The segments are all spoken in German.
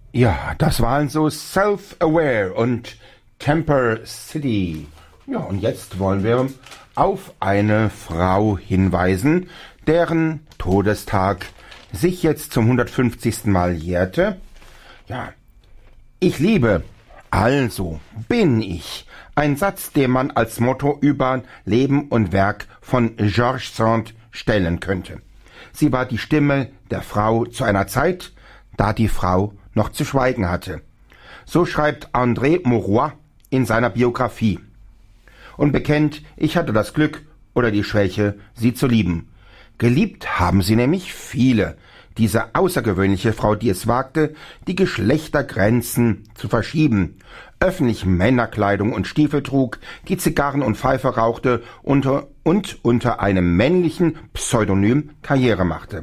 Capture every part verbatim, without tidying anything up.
Ja, das waren so Self-Aware und Temper City. Ja, und jetzt wollen wir auf eine Frau hinweisen, deren Todestag sich jetzt zum hundertfünfzigsten Mal jährte. Ja, ich liebe, also bin ich. Ein Satz, den man als Motto über Leben und Werk von George Sand stellen könnte. Sie war die Stimme der Frau zu einer Zeit, da die Frau noch zu schweigen hatte. So schreibt André Maurois in seiner Biografie und bekennt, ich hatte das Glück oder die Schwäche, sie zu lieben. Geliebt haben sie nämlich viele. Diese außergewöhnliche Frau, die es wagte, die Geschlechtergrenzen zu verschieben, öffentlich Männerkleidung und Stiefel trug, die Zigarren und Pfeife rauchte unter, und unter einem männlichen Pseudonym Karriere machte.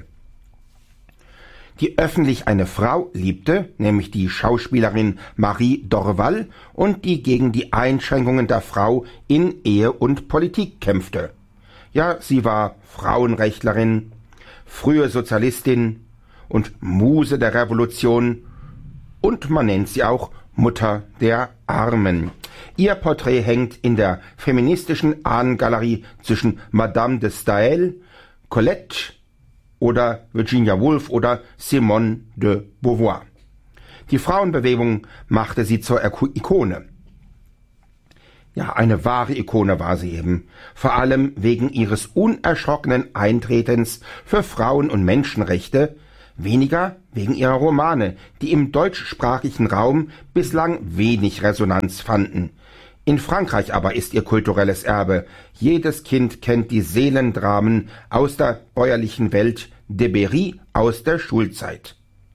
Die öffentlich eine Frau liebte, nämlich die Schauspielerin Marie Dorval, und die gegen die Einschränkungen der Frau in Ehe und Politik kämpfte. Ja, sie war Frauenrechtlerin, frühe Sozialistin und Muse der Revolution, und man nennt sie auch Mutter der Armen. Ihr Porträt hängt in der feministischen Ahnengalerie zwischen Madame de Staël, Colette oder Virginia Woolf oder Simone de Beauvoir. Die Frauenbewegung machte sie zur Ikone. Ja, eine wahre Ikone war sie eben, vor allem wegen ihres unerschrockenen Eintretens für Frauen- und Menschenrechte, weniger wegen ihrer Romane, die im deutschsprachigen Raum bislang wenig Resonanz fanden. In Frankreich aber ist ihr kulturelles Erbe. Jedes Kind kennt die Seelendramen aus der bäuerlichen Welt, de Berry aus der Schulzeit.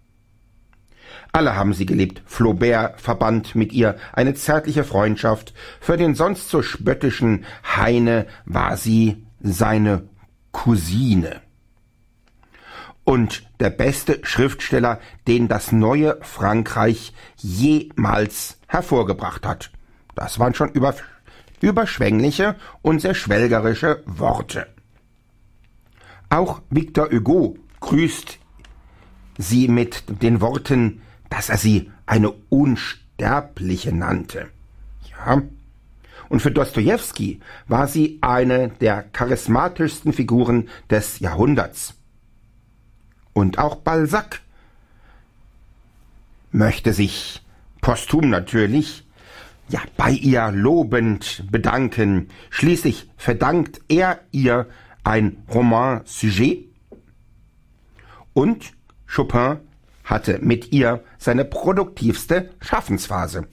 Alle haben sie geliebt. Flaubert verband mit ihr eine zärtliche Freundschaft. Für den sonst so spöttischen Heine war sie seine Cousine. Und der beste Schriftsteller, den das neue Frankreich jemals hervorgebracht hat. Das waren schon über, überschwängliche und sehr schwelgerische Worte. Auch Victor Hugo grüßt sie mit den Worten, dass er sie eine Unsterbliche nannte. Ja. Und für Dostojewski war sie eine der charismatischsten Figuren des Jahrhunderts. Und auch Balzac möchte sich, posthum natürlich, ja, bei ihr lobend bedanken. Schließlich verdankt er ihr ein Roman-Sujet und Chopin hatte mit ihr seine produktivste Schaffensphase.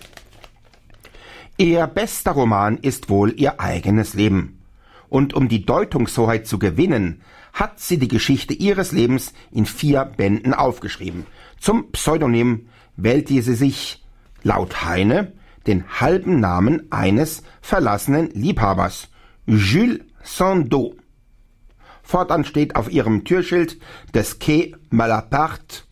Ihr bester Roman ist wohl ihr eigenes Leben. Und um die Deutungshoheit zu gewinnen, hat sie die Geschichte ihres Lebens in vier Bänden aufgeschrieben. Zum Pseudonym wählte sie sich, laut Heine, den halben Namen eines verlassenen Liebhabers, Jules Sandeau. Fortan steht auf ihrem Türschild des Quai Malaparte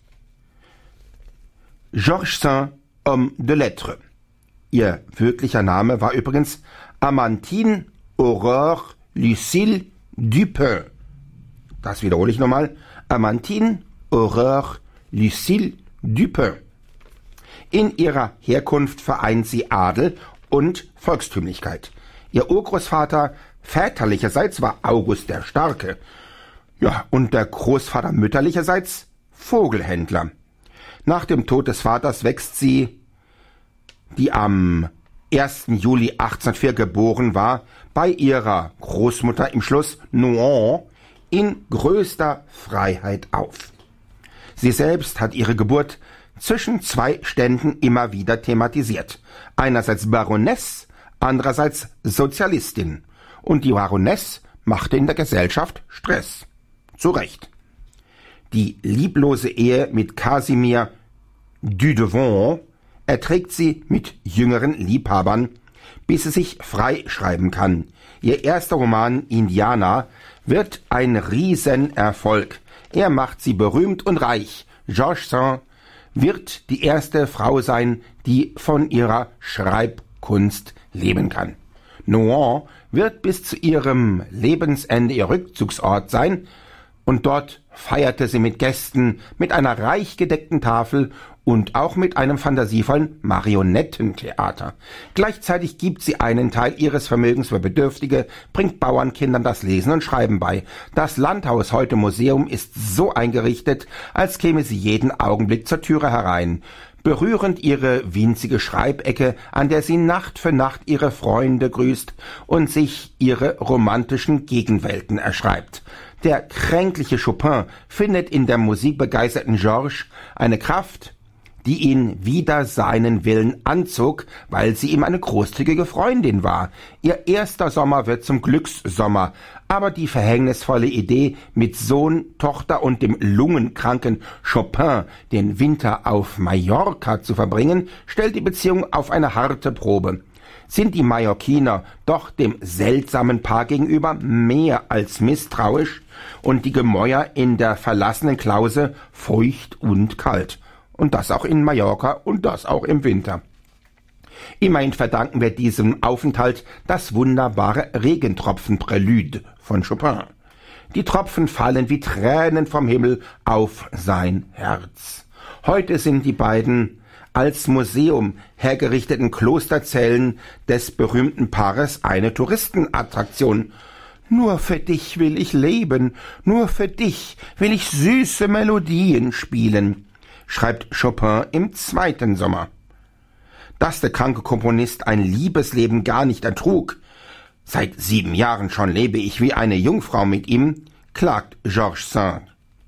Georges Sand, Homme de Lettres. Ihr wirklicher Name war übrigens Amandine Aurore Lucille Dupin. Das wiederhole ich nochmal. Amandine Aurore Lucille Dupin. In ihrer Herkunft vereint sie Adel und Volkstümlichkeit. Ihr Urgroßvater väterlicherseits war August der Starke. Ja, und der Großvater mütterlicherseits Vogelhändler. Nach dem Tod des Vaters wächst sie, die am ersten Juli achtzehnhundertvier geboren war, bei ihrer Großmutter im Schloss Nohant in größter Freiheit auf. Sie selbst hat ihre Geburt zwischen zwei Ständen immer wieder thematisiert. Einerseits Baroness, andererseits Sozialistin. Und die Baroness machte in der Gesellschaft Stress. Zu Recht. Die lieblose Ehe mit Casimir Dudevant erträgt sie mit jüngeren Liebhabern, bis sie sich freischreiben kann. Ihr erster Roman Indiana wird ein Riesenerfolg. Er macht sie berühmt und reich. Georges Sand wird die erste Frau sein, die von ihrer Schreibkunst leben kann. Nohant wird bis zu ihrem Lebensende ihr Rückzugsort sein Und dort feierte sie mit Gästen, mit einer reich gedeckten Tafel und auch mit einem fantasievollen Marionettentheater. Gleichzeitig gibt sie einen Teil ihres Vermögens für Bedürftige, bringt Bauernkindern das Lesen und Schreiben bei. Das Landhaus, heute Museum, ist so eingerichtet, als käme sie jeden Augenblick zur Türe herein. Berührend ihre winzige Schreibecke, an der sie Nacht für Nacht ihre Freunde grüßt und sich ihre romantischen Gegenwelten erschreibt. Der kränkliche Chopin findet in der musikbegeisterten Georges eine Kraft, die ihn wider seinen Willen anzog, weil sie ihm eine großzügige Freundin war. Ihr erster Sommer wird zum Glückssommer, aber die verhängnisvolle Idee, mit Sohn, Tochter und dem lungenkranken Chopin den Winter auf Mallorca zu verbringen, stellt die Beziehung auf eine harte Probe. Sind die Mallorquiner doch dem seltsamen Paar gegenüber mehr als misstrauisch und die Gemäuer in der verlassenen Klause feucht und kalt. Und das auch in Mallorca und das auch im Winter. Immerhin verdanken wir diesem Aufenthalt das wunderbare Regentropfen-Prälude von Chopin. Die Tropfen fallen wie Tränen vom Himmel auf sein Herz. Heute sind die beiden als Museum hergerichteten Klosterzellen des berühmten Paares eine Touristenattraktion. Nur für dich will ich leben, nur für dich will ich süße Melodien spielen, schreibt Chopin im zweiten Sommer. Dass der kranke Komponist ein Liebesleben gar nicht ertrug, seit sieben Jahren schon lebe ich wie eine Jungfrau mit ihm, klagt Georges Sand.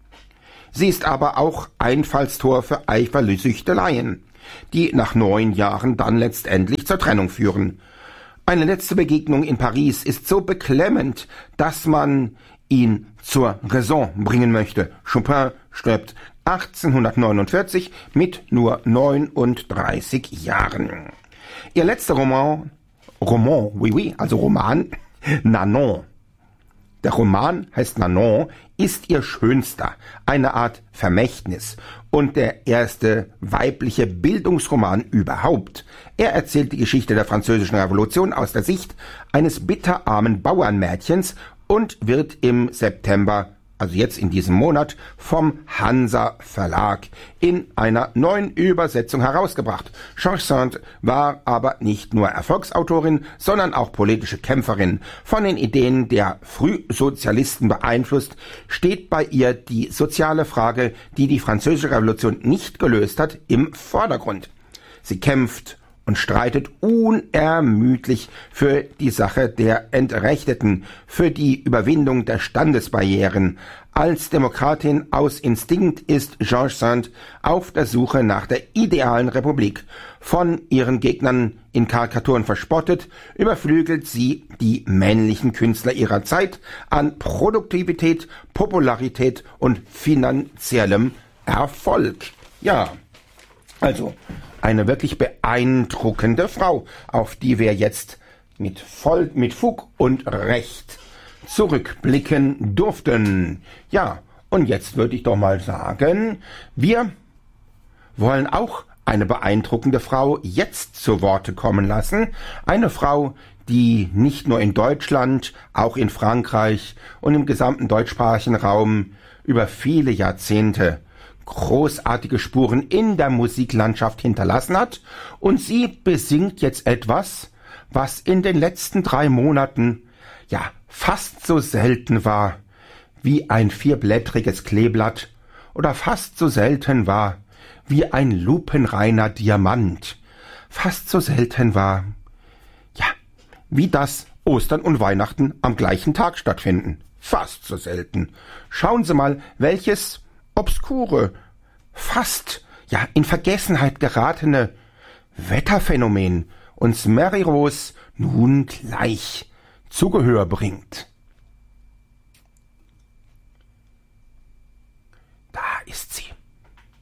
Sie ist aber auch Einfallstor für Eifersüchteleien, die nach neun Jahren dann letztendlich zur Trennung führen. Eine letzte Begegnung in Paris ist so beklemmend, dass man ihn zur Raison bringen möchte. Chopin stirbt achtzehnhundertneunundvierzig mit nur neununddreißig Jahren. Ihr letzter Roman, Roman, oui, oui, also Roman, Nanon. Der Roman heißt Nanon, ist ihr schönster, eine Art Vermächtnis und der erste weibliche Bildungsroman überhaupt. Er erzählt die Geschichte der Französischen Revolution aus der Sicht eines bitterarmen Bauernmädchens und wird im September, also jetzt in diesem Monat, vom Hansa Verlag in einer neuen Übersetzung herausgebracht. Georges Sand war aber nicht nur Erfolgsautorin, sondern auch politische Kämpferin. Von den Ideen der Frühsozialisten beeinflusst, steht bei ihr die soziale Frage, die die Französische Revolution nicht gelöst hat, im Vordergrund. Sie kämpft und streitet unermüdlich für die Sache der Entrechteten, für die Überwindung der Standesbarrieren. Als Demokratin aus Instinkt ist Georges Sand auf der Suche nach der idealen Republik. Von ihren Gegnern in Karikaturen verspottet, überflügelt sie die männlichen Künstler ihrer Zeit an Produktivität, Popularität und finanziellem Erfolg. Ja, also eine wirklich beeindruckende Frau, auf die wir jetzt mit voll, mit Fug und Recht zurückblicken durften. Ja, und jetzt würde ich doch mal sagen, wir wollen auch eine beeindruckende Frau jetzt zu Worte kommen lassen. Eine Frau, die nicht nur in Deutschland, auch in Frankreich und im gesamten deutschsprachigen Raum über viele Jahrzehnte großartige Spuren in der Musiklandschaft hinterlassen hat, und sie besingt jetzt etwas, was in den letzten drei Monaten ja fast so selten war wie ein vierblättriges Kleeblatt oder fast so selten war wie ein lupenreiner Diamant, fast so selten war, ja, wie das Ostern und Weihnachten am gleichen Tag stattfinden. Fast so selten. Schauen Sie mal, welches obskure, fast ja in Vergessenheit geratene Wetterphänomen uns Mary Rose nun gleich zu Gehör bringt. Da ist sie.